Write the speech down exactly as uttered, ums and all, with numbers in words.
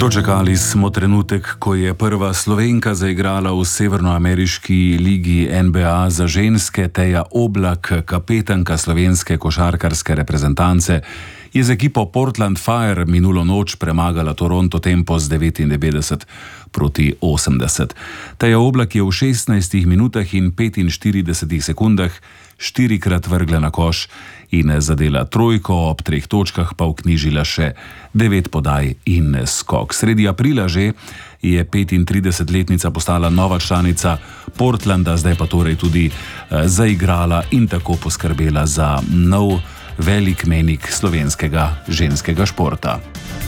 Dočakali smo trenutek, ko je prva Slovenka zaigrala v severnoameriški ligi N B A za ženske. Teja Oblak, kapetanka slovenske košarkarske reprezentance, je z ekipo Portland Fire minulo noč premagala Toronto Tempo z devetindevetdeset proti osemdeset. Teja Oblak je v šestnajstih minutah in petinštiridesetih sekundah štirikrat vrgla na koš in zadela trojko, ob treh točkah pa vknjižila še devet podaj in skok. Sredi aprila že je petintridesetletnica postala nova članica Portlanda, zdaj pa torej tudi zaigrala in tako poskrbela za nov velik mejnik slovenskega ženskega športa.